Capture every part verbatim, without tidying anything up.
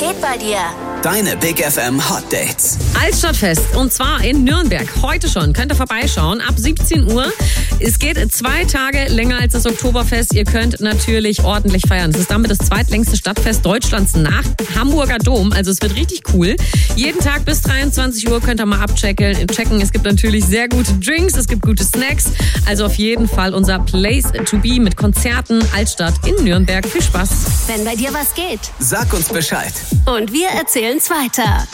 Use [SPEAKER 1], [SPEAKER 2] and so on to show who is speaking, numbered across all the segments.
[SPEAKER 1] geht bei dir?
[SPEAKER 2] Deine Big F M Hot Dates.
[SPEAKER 3] Altstadtfest, und zwar in Nürnberg. Heute schon. Könnt ihr vorbeischauen. Ab siebzehn Uhr. Es geht zwei Tage länger als das Oktoberfest. Ihr könnt natürlich ordentlich feiern. Es ist damit das zweitlängste Stadtfest Deutschlands nach Hamburger Dom. Also es wird richtig cool. Jeden Tag bis dreiundzwanzig Uhr könnt ihr mal abchecken. Checken. Es gibt natürlich sehr gute Drinks. Es gibt gute Snacks. Also auf jeden Fall unser Place to be mit Konzerten. Altstadt in Nürnberg. Viel Spaß.
[SPEAKER 1] Wenn bei dir was geht.
[SPEAKER 2] Sag uns Bescheid.
[SPEAKER 1] Und wir erzählen's weiter.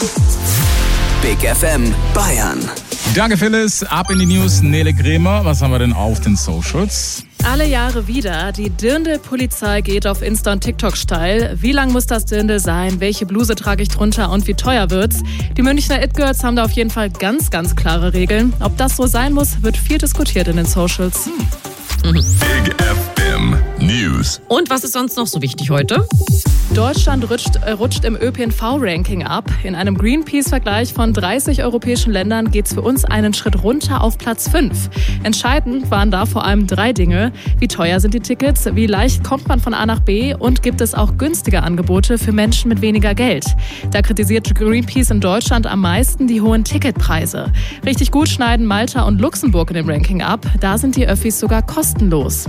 [SPEAKER 2] Big F M Bayern.
[SPEAKER 4] Danke, Phyllis. Ab in die News. Nele Kremer. Was haben wir denn auf den Socials?
[SPEAKER 5] Alle Jahre wieder. Die Dirndl-Polizei geht auf Insta und TikTok steil. Wie lang muss das Dirndl sein? Welche Bluse trage ich drunter? Und wie teuer wird's? Die Münchner It-Girls haben da auf jeden Fall ganz, ganz klare Regeln. Ob das so sein muss, wird viel diskutiert in den Socials.
[SPEAKER 4] Hm.
[SPEAKER 6] Big F M News.
[SPEAKER 3] Und was ist sonst noch so wichtig heute?
[SPEAKER 5] Deutschland rutscht, äh, rutscht im Ö P N V-Ranking ab. In einem Greenpeace-Vergleich von dreißig europäischen Ländern geht es für uns einen Schritt runter auf Platz fünf. Entscheidend waren da vor allem drei Dinge. Wie teuer sind die Tickets? Wie leicht kommt man von A nach B? Und gibt es auch günstige Angebote für Menschen mit weniger Geld? Da kritisiert Greenpeace in Deutschland am meisten die hohen Ticketpreise. Richtig gut schneiden Malta und Luxemburg in dem Ranking ab. Da sind die Öffis sogar kostenlos.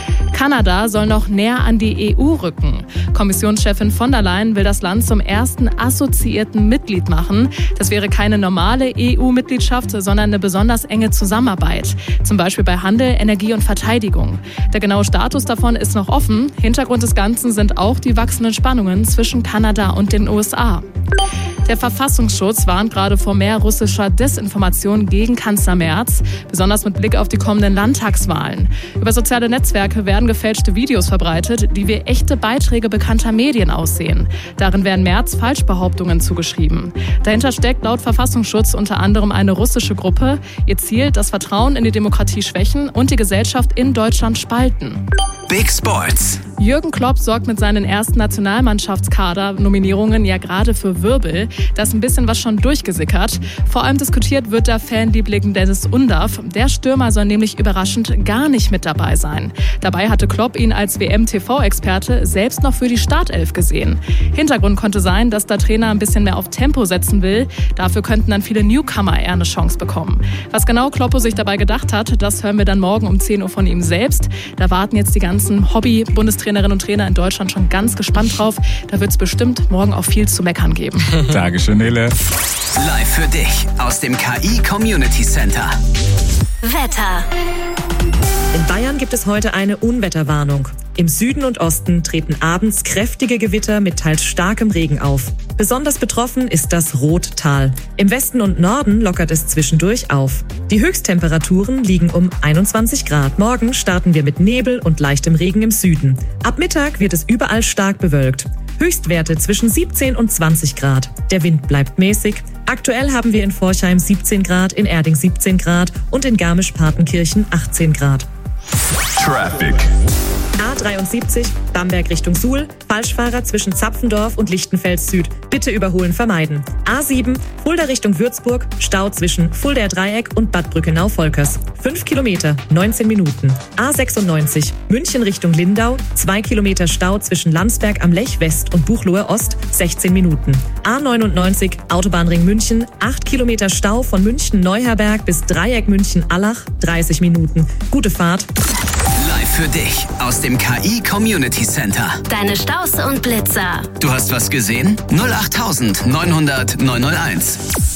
[SPEAKER 5] Kanada soll noch näher an die E U rücken. Kommissionschefin von der Leyen will das Land zum ersten assoziierten Mitglied machen. Das wäre keine normale E U-Mitgliedschaft, sondern eine besonders enge Zusammenarbeit. Zum Beispiel bei Handel, Energie und Verteidigung. Der genaue Status davon ist noch offen. Hintergrund des Ganzen sind auch die wachsenden Spannungen zwischen Kanada und den U S A. Der Verfassungsschutz warnt gerade vor mehr russischer Desinformation gegen Kanzler Merz, besonders mit Blick auf die kommenden Landtagswahlen. Über soziale Netzwerke werden gefälschte Videos verbreitet, die wie echte Beiträge bekannter Medien aussehen. Darin werden Merz Falschbehauptungen zugeschrieben. Dahinter steckt laut Verfassungsschutz unter anderem eine russische Gruppe. Ihr Ziel, das Vertrauen in die Demokratie schwächen und die Gesellschaft in Deutschland spalten.
[SPEAKER 2] Big Sports.
[SPEAKER 5] Jürgen Klopp sorgt mit seinen ersten Nationalmannschaftskader-Nominierungen ja gerade für Wirbel. Da ist ein bisschen was schon durchgesickert. Vor allem diskutiert wird da Fanliebling Dennis Undav. Der Stürmer soll nämlich überraschend gar nicht mit dabei sein. Dabei hatte Klopp ihn als W M-T V-Experte selbst noch für die Startelf gesehen. Hintergrund konnte sein, dass der Trainer ein bisschen mehr auf Tempo setzen will. Dafür könnten dann viele Newcomer eher eine Chance bekommen. Was genau Kloppo sich dabei gedacht hat, das hören wir dann morgen um zehn Uhr von ihm selbst. Da warten jetzt die ganzen Hobby-Bundestrainerinnen und Trainer in Deutschland schon ganz gespannt drauf. Da wird es bestimmt morgen auch viel zu meckern geben.
[SPEAKER 4] Dankeschön, Nele.
[SPEAKER 2] Live für dich aus dem K I Community Center.
[SPEAKER 1] Wetter.
[SPEAKER 7] In Bayern gibt es heute eine Unwetterwarnung. Im Süden und Osten treten abends kräftige Gewitter mit teils starkem Regen auf. Besonders betroffen ist das Rottal. Im Westen und Norden lockert es zwischendurch auf. Die Höchsttemperaturen liegen um einundzwanzig Grad. Morgen starten wir mit Nebel und leichtem Regen im Süden. Ab Mittag wird es überall stark bewölkt. Höchstwerte zwischen siebzehn und zwanzig Grad. Der Wind bleibt mäßig. Aktuell haben wir in Forchheim siebzehn Grad, in Erding siebzehn Grad und in Garmisch-Partenkirchen achtzehn Grad.
[SPEAKER 6] Traffic.
[SPEAKER 7] A dreiundsiebzig, Bamberg Richtung Suhl, Falschfahrer zwischen Zapfendorf und Lichtenfels Süd. Bitte überholen vermeiden. A sieben, Fulda Richtung Würzburg, Stau zwischen Fuldaer Dreieck und Bad Brückenau-Volkers. fünf Kilometer, neunzehn Minuten. A sechsundneunzig, München Richtung Lindau, zwei Kilometer Stau zwischen Landsberg am Lech West und Buchloe Ost, sechzehn Minuten. A neunundneunzig, Autobahnring München, acht Kilometer Stau von München-Neuherberg bis Dreieck München-Allach, dreißig Minuten. Gute Fahrt.
[SPEAKER 2] Live für dich aus dem K I Community Center.
[SPEAKER 1] Deine Staus und Blitzer.
[SPEAKER 2] Du hast was gesehen? null acht neun null null neun null eins.